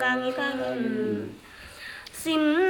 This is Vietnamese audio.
างกันสิ้น